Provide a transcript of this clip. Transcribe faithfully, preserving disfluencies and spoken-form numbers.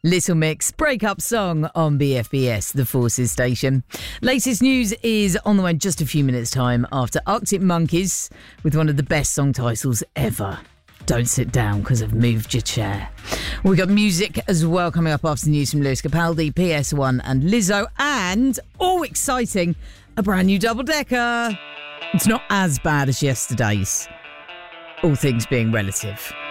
Little Mix, breakup song on B F B S, the Forces station. Latest news is on the way in just a few minutes' time after Arctic Monkeys with one of the best song titles ever. Don't sit down because I've moved your chair. We've got music as well coming up after the news from Lewis Capaldi, P S one and Lizzo, and, all exciting, a brand new double-decker. It's not as bad as yesterday's, all things being relative.